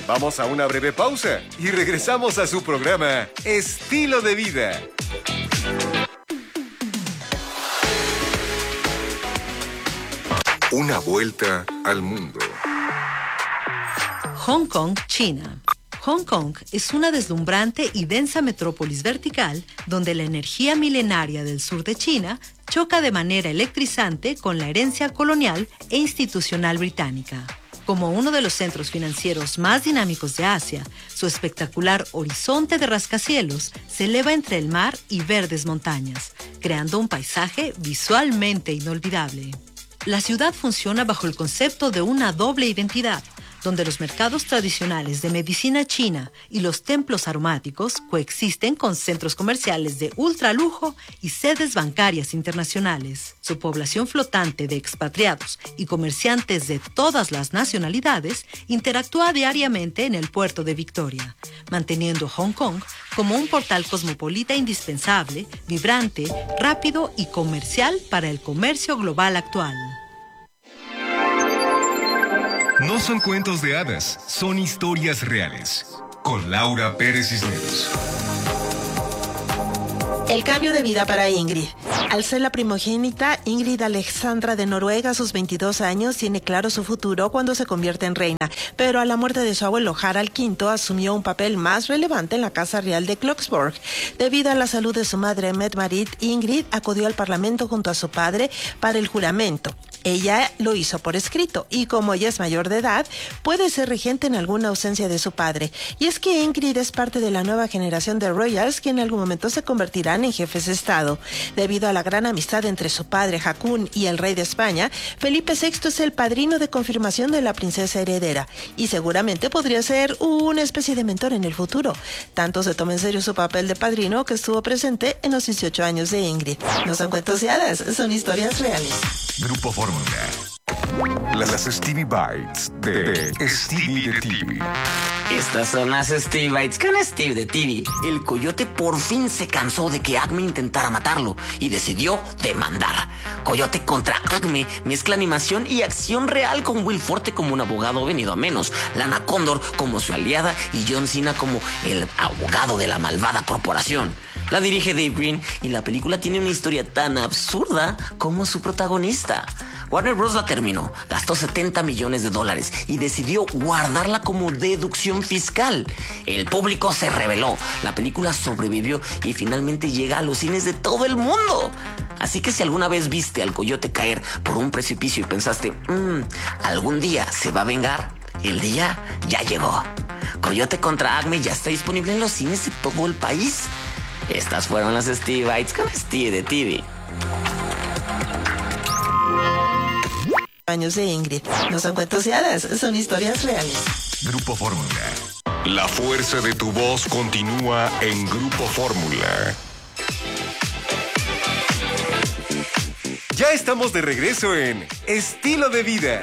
Vamos a una breve pausa y regresamos a su programa Estilo de Vida. Una vuelta al mundo. Hong Kong, China. Hong Kong es una deslumbrante y densa metrópolis vertical donde la energía milenaria del sur de China choca de manera electrizante con la herencia colonial e institucional británica. Como uno de los centros financieros más dinámicos de Asia, su espectacular horizonte de rascacielos se eleva entre el mar y verdes montañas, creando un paisaje visualmente inolvidable. La ciudad funciona bajo el concepto de una doble identidad, donde los mercados tradicionales de medicina china y los templos aromáticos coexisten con centros comerciales de ultralujo y sedes bancarias internacionales. Su población flotante de expatriados y comerciantes de todas las nacionalidades interactúa diariamente en el puerto de Victoria, manteniendo Hong Kong como un portal cosmopolita indispensable, vibrante, rápido y comercial para el comercio global actual. No son cuentos de hadas, son historias reales. Con Laura Pérez Cisneros. El cambio de vida para Ingrid. Al ser la primogénita, Ingrid Alexandra de Noruega, a sus 22 años, tiene claro su futuro cuando se convierte en reina. Pero a la muerte de su abuelo Harald V, asumió un papel más relevante en la Casa Real de Kloksborg. Debido a la salud de su madre, Mette-Marit, Ingrid acudió al Parlamento junto a su padre para el juramento. Ella lo hizo por escrito y como ella es mayor de edad, puede ser regente en alguna ausencia de su padre. Y es que Ingrid es parte de la nueva generación de royals que en algún momento se convertirán en jefes de Estado. Debido a la gran amistad entre su padre Haakon y el rey de España, Felipe VI es el padrino de confirmación de la princesa heredera y seguramente podría ser una especie de mentor en el futuro. Tanto se toma en serio su papel de padrino que estuvo presente en los 18 años de Ingrid. No son cuentos de hadas, son historias reales. Grupo Fórmula. Las Stevie Bites de Stevie de TV. Estas son las Stevie Bites con Steve de TV. El coyote por fin se cansó de que Acme intentara matarlo y decidió demandar. Coyote contra Acme mezcla animación y acción real con Will Forte como un abogado venido a menos, Lana Condor como su aliada y John Cena como el abogado de la malvada corporación. La dirige Dave Green y la película tiene una historia tan absurda como su protagonista. Warner Bros. La terminó, gastó $70 millones y decidió guardarla como deducción fiscal. El público se rebeló, la película sobrevivió y finalmente llega a los cines de todo el mundo. Así que si alguna vez viste al coyote caer por un precipicio y pensaste, algún día se va a vengar, el día ya llegó. Coyote contra Acme ya está disponible en los cines de todo el país. Estas fueron las Stevie Bites con Steve de TV. Años de Ingrid. No son cuentos de hadas, son historias reales. Grupo Fórmula. La fuerza de tu voz continúa en Grupo Fórmula. Ya estamos de regreso en Estilo de Vida.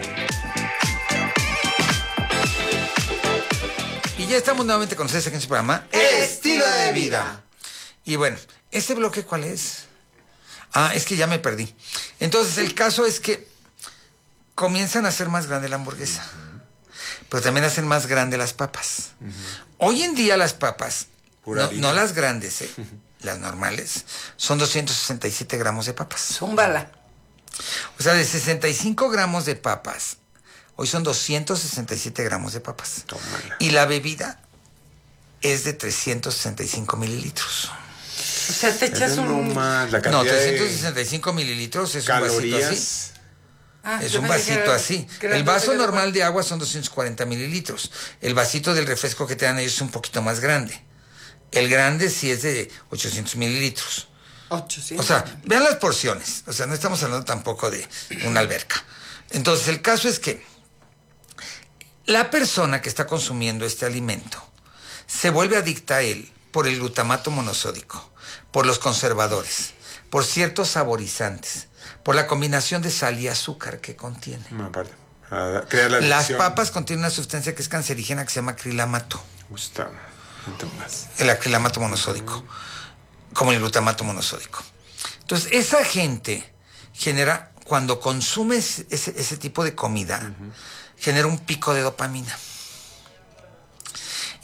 Y ya estamos nuevamente con ustedes aquí en su programa Estilo de Vida. Y bueno, ¿este bloque cuál es? Es que ya me perdí. Entonces, el caso es que comienzan a hacer más grande la hamburguesa. Pero también hacen más grande las papas. Hoy en día las papas, no las grandes, las normales, son 267 gramos de papas. Zúmbala. O sea, de 65 gramos de papas, hoy son 267 gramos de papas. Tómala. Y la bebida es de 365 mililitros. O sea, te echas un... No, 365 mililitros es calorías. Un vasito así. Es un vasito así. El vaso normal de agua son 240 mililitros. El vasito del refresco que te dan ellos es un poquito más grande. El grande sí es de 800 mililitros. 800. O sea, vean las porciones. O sea, no estamos hablando tampoco de una alberca. Entonces, el caso es que la persona que está consumiendo este alimento se vuelve adicta a él por el glutamato monosódico, por los conservadores, por ciertos saborizantes, por la combinación de sal y azúcar que contiene. Las papas contienen una sustancia que es cancerígena que se llama acrilamato. El acrilamato monosódico, como el glutamato monosódico. Entonces, esa gente genera, cuando consume ese tipo de comida, genera un pico de dopamina.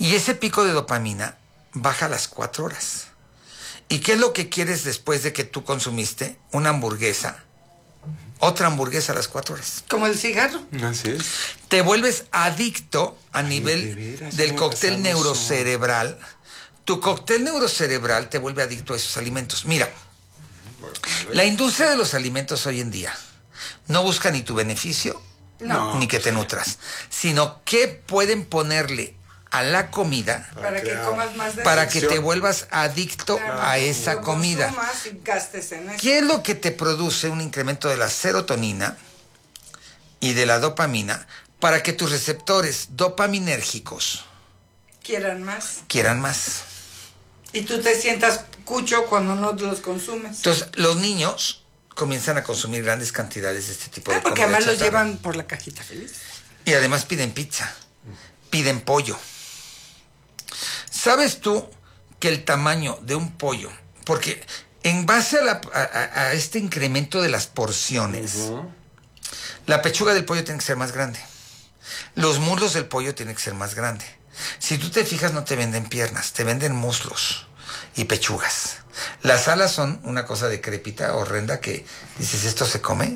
Y ese pico de dopamina baja a las 4 horas. ¿Y qué es lo que quieres después de que tú consumiste una hamburguesa? Otra hamburguesa a las 4 horas. Como el cigarro. Así es. Te vuelves adicto a de nivel veras, del me ha cóctel pasado neurocerebral. Tu cóctel neurocerebral te vuelve adicto a esos alimentos. Mira, la industria de los alimentos hoy en día no busca ni tu beneficio, ni que te nutras, sino qué pueden ponerle a la comida Para que comas más de para que te vuelvas adicto a esa Lo comida. consumas y gastes en eso. ¿Qué es lo que te produce un incremento de la serotonina y de la dopamina para que tus receptores dopaminérgicos Quieran más. quieran más? Y tú te sientas cucho cuando no los consumes. Entonces, los niños comienzan a consumir grandes cantidades de este tipo de Porque comida además los chatarra. llevan por la cajita feliz. Y además piden pizza, piden pollo. ¿Sabes tú que el tamaño de un pollo, porque en base a este incremento de las porciones, la pechuga del pollo tiene que ser más grande, los muslos del pollo tienen que ser más grande. Si tú te fijas, no te venden piernas, te venden muslos y pechugas. Las alas son una cosa decrépita, horrenda, que dices, ¿esto se come?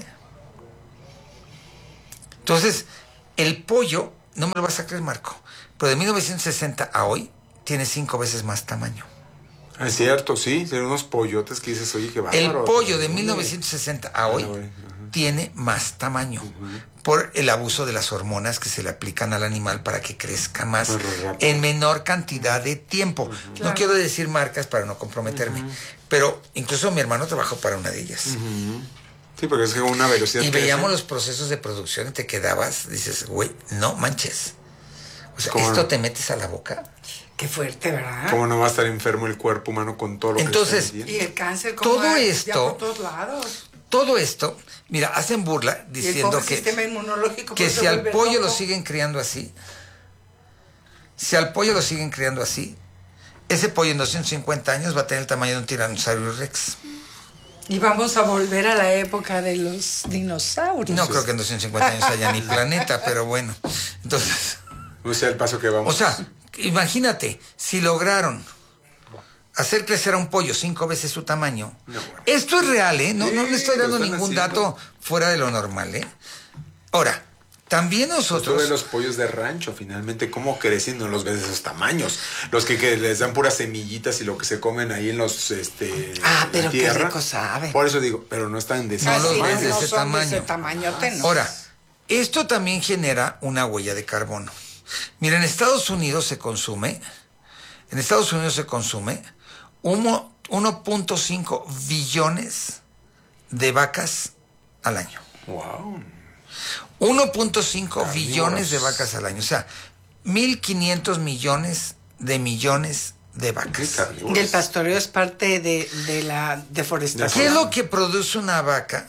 Entonces, el pollo, no me lo vas a creer, Marco, pero de 1960 a hoy tiene 5 veces más tamaño. Es cierto, sí, son unos pollotes que dices, oye, qué bárbaro. El pollo de 1960 a hoy tiene más tamaño por el abuso de las hormonas que se le aplican al animal para que crezca más en menor cantidad de tiempo. No quiero decir marcas para no comprometerme, pero incluso mi hermano trabajó para una de ellas. Sí, porque es que una velocidad. Y que veíamos hace. los procesos de producción y te quedabas, dices, güey, no manches. O sea, ¿Cómo ¿esto no? te metes a la boca? Qué fuerte, ¿verdad? ¿Cómo no va a estar enfermo el cuerpo humano con todo lo Entonces, que está Y el cáncer, como todo hay esto- ya por todos lados. Todo esto, mira, hacen burla Y el diciendo pobre que sistema inmunológico que pues, si se al vuelve pollo lo loco. siguen criando así, ese pollo en 250 años va a tener el tamaño de un tiranosaurio rex. Y vamos a volver a la época de los dinosaurios. No creo que en 250 años haya ni planeta, pero bueno. Entonces, O sea, el paso que vamos. o sea, imagínate, si lograron hacer crecer a un pollo 5 veces su tamaño. No, bueno. Esto es real, ¿eh? No, Sí, no le estoy dando lo están ningún haciendo. dato fuera de lo normal, ¿eh? Ahora, también Tú nosotros... ves los pollos de rancho, finalmente, cómo crecen, no los ves de esos tamaños. Los que les dan puras semillitas y lo que se comen ahí en los, Ah, pero la qué tierra. rico sabe. Por eso digo, pero no están de ese No los sí, ves de no ese son tamaño. de ese tamañote, no. Ahora, esto también genera una huella de carbono. Mira, en Estados Unidos se consume 1.5 billones de vacas al año. Wow. 1.5 billones de vacas al año. O sea, 1.500 millones de Qué vacas. carnívoros. Y el pastoreo es parte de la deforestación. ¿Qué es lo que produce una vaca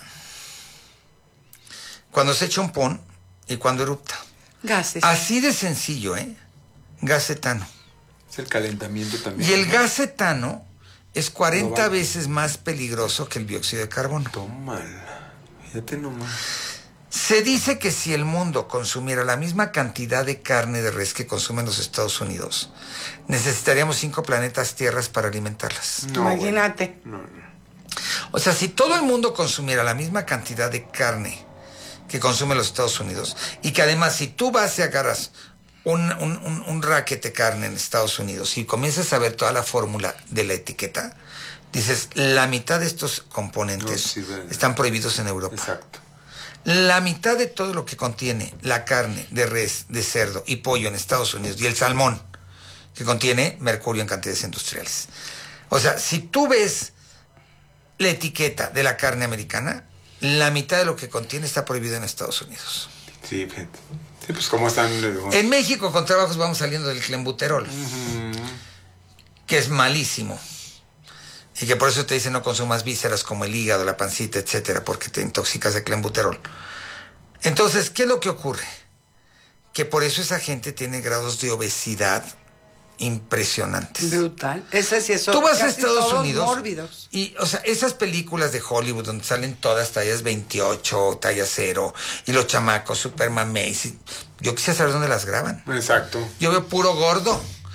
cuando se echa un pon y cuando erupta? Gases. Así de sencillo, ¿eh? Gas etano. Es el calentamiento también. Y el gas etano es 40 No vale. veces más peligroso que el dióxido de carbono. Tómala. Fíjate nomás. Se dice que si el mundo consumiera la misma cantidad de carne de res que consumen los Estados Unidos, necesitaríamos 5 planetas tierras para alimentarlas. No, Imagínate. bueno. No. O sea, si todo el mundo consumiera la misma cantidad de carne que consumen los Estados Unidos, y que además si tú vas y agarras un racket de carne en Estados Unidos y comienzas a ver toda la fórmula de la etiqueta, dices, la mitad de estos componentes No sirven. están prohibidos en Europa. Exacto. La mitad de todo lo que contiene la carne de res, de cerdo y pollo en Estados Unidos, y el salmón, que contiene mercurio en cantidades industriales. O sea, si tú ves la etiqueta de la carne americana, la mitad de lo que contiene está prohibido en Estados Unidos. Sí, fíjate. Sí, pues cómo están. En México con trabajos vamos saliendo del clenbuterol, que es malísimo. Y que por eso te dicen no consumas vísceras como el hígado, la pancita, etcétera, porque te intoxicas de clenbuterol. Entonces, ¿qué es lo que ocurre? Que por eso esa gente tiene grados de obesidad impresionantes. Brutal. Ese sí es Tú vas a casi Estados todos Unidos mórbidos. y, o sea, esas películas de Hollywood donde salen todas tallas 28, talla 0, y los chamacos super mameis, yo quisiera saber dónde las graban. Exacto. Yo veo puro gordo.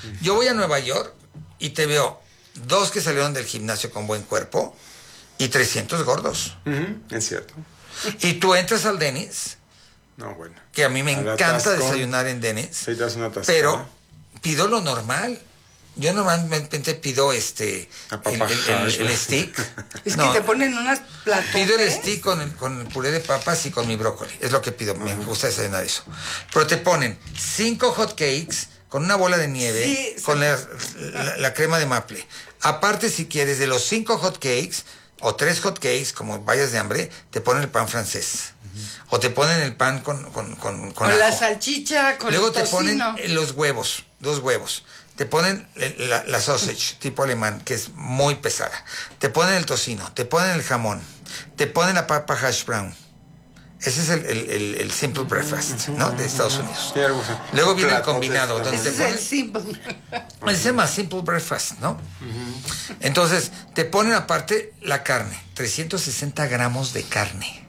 Yo voy a Nueva York y te veo 2 que salieron del gimnasio con buen cuerpo y 300 gordos. Es cierto. Y tú entras al Denny's, No, bueno. que a mí me Al encanta atascón. desayunar en Denny's, Ahí te das una tascada. pero pido lo normal. Yo normalmente pido el stick. Es No, que te ponen unas platos. pido el stick con el puré de papas y con mi brócoli. Es lo que pido. Me gusta desayunar eso. Pero te ponen 5 hot cakes con una bola de nieve, Sí, con la crema de maple. Aparte, si quieres, de los 5 hot cakes o 3 hot cakes, como vayas de hambre, te ponen el pan francés. O te ponen el pan con la ajo. salchicha, con Luego el te ponen tocino. los huevos, 2 huevos. Te ponen la sausage tipo alemán, que es muy pesada. Te ponen el tocino, te ponen el jamón, te ponen la papa hash brown. Ese es el simple breakfast, ¿no? De Estados Unidos. Sí, algo así. Luego viene el Platote, combinado, donde Ese te es el ponen... simple. Se llama simple breakfast, ¿no? Entonces, te ponen aparte la carne, 360 gramos de carne.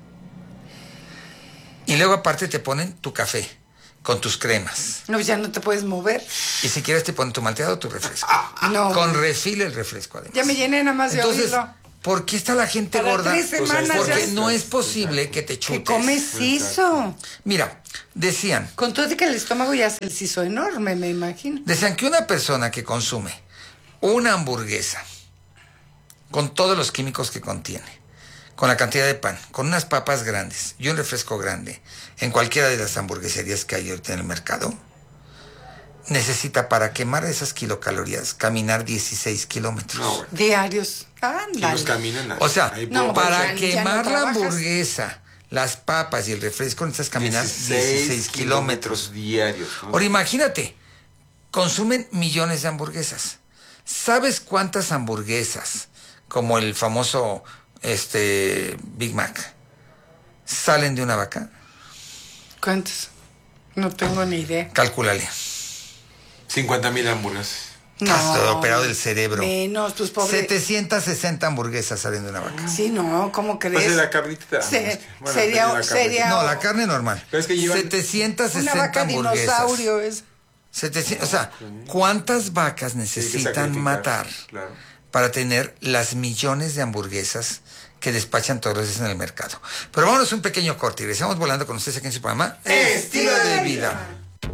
Y luego aparte te ponen tu café con tus cremas. No, ya no te puedes mover. Y si quieres te ponen tu malteado o tu refresco. No. Con refil el refresco, además. Ya me llené nada más de Entonces, oírlo. ¿por qué está la gente Para gorda? 3 semanas Porque ya- no es posible que te chutes. ¿Qué comes eso? Mira, decían Con todo y que el estómago ya se les hizo enorme, me imagino. que una persona que consume una hamburguesa con todos los químicos que contiene, con la cantidad de pan, con unas papas grandes y un refresco grande, en cualquiera de las hamburgueserías que hay ahorita en el mercado, necesita para quemar esas kilocalorías caminar 16 kilómetros. No, bueno. Diarios. ¿Quiénes Ándale. caminan? O sea, Ahí no, por- para ya no quemar la trabajas. hamburguesa, las papas y el refresco necesitas caminar 16 kilómetros. diarios. ¿no? Ahora imagínate, consumen millones de hamburguesas. ¿Sabes cuántas hamburguesas, como el famoso Big Mac, salen de una vaca? ¿Cuántos? No tengo ni idea. Cálculale. 50,000 hamburguesas. Estás todo operado del cerebro. Menos, pues pobre. 760 hamburguesas salen de una vaca. Sí, no, ¿cómo crees? Pues de la cabrita. Se- Bueno, sería- de la cabrita. sería- No, la carne normal. Pero es que llevan- 760 Una vaca hamburguesas. dinosaurio es. 700, o sea, ¿cuántas vacas Sí, hay que necesitan sacrificar, matar Claro. para tener las millones de hamburguesas que despachan todos los días en el mercado? Pero vámonos un pequeño corte y regresamos volando con ustedes aquí en su programa Estilo de Vida.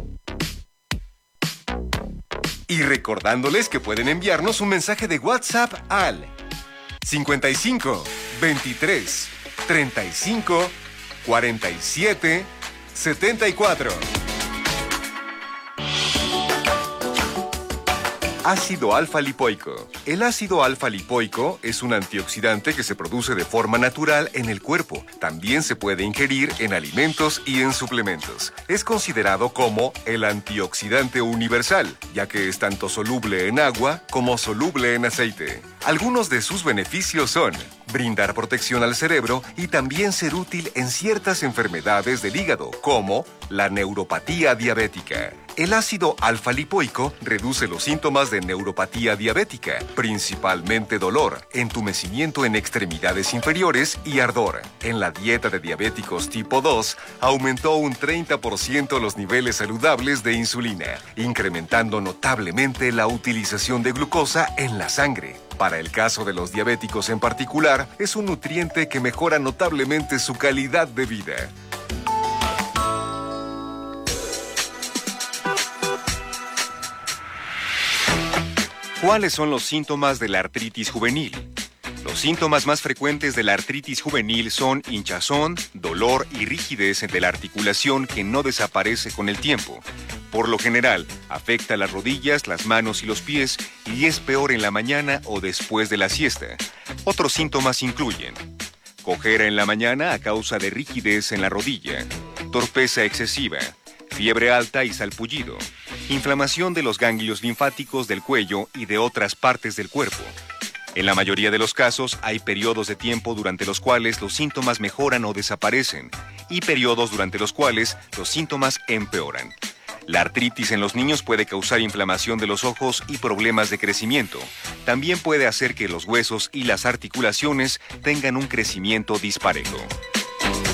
Y recordándoles que pueden enviarnos un mensaje de WhatsApp al 55 23 35 47 74. Ácido alfa-lipoico. El ácido alfa-lipoico es un antioxidante que se produce de forma natural en el cuerpo. También se puede ingerir en alimentos y en suplementos. Es considerado como el antioxidante universal, ya que es tanto soluble en agua como soluble en aceite. Algunos de sus beneficios son brindar protección al cerebro y también ser útil en ciertas enfermedades del hígado, como la neuropatía diabética. El ácido alfa-lipoico reduce los síntomas de neuropatía diabética, principalmente dolor, entumecimiento en extremidades inferiores y ardor. En la dieta de diabéticos tipo 2, aumentó un 30% los niveles saludables de insulina, incrementando notablemente la utilización de glucosa en la sangre. Para el caso de los diabéticos en particular, es un nutriente que mejora notablemente su calidad de vida. ¿Cuáles son los síntomas de la artritis juvenil? Los síntomas más frecuentes de la artritis juvenil son hinchazón, dolor y rigidez de la articulación que no desaparece con el tiempo. Por lo general, afecta las rodillas, las manos y los pies y es peor en la mañana o después de la siesta. Otros síntomas incluyen cojera en la mañana a causa de rigidez en la rodilla, torpeza excesiva, fiebre alta y salpullido, inflamación de los ganglios linfáticos del cuello y de otras partes del cuerpo. En la mayoría de los casos hay periodos de tiempo durante los cuales los síntomas mejoran o desaparecen y periodos durante los cuales los síntomas empeoran. La artritis en los niños puede causar inflamación de los ojos y problemas de crecimiento. También puede hacer que los huesos y las articulaciones tengan un crecimiento disparejo.